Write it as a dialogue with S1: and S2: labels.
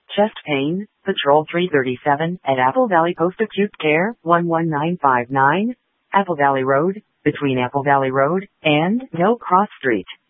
S1: Chest pain, Patrol 337 at Apple Valley Post Acute Care, 11959, Apple Valley Road, between Apple Valley Road and Mill Cross Street.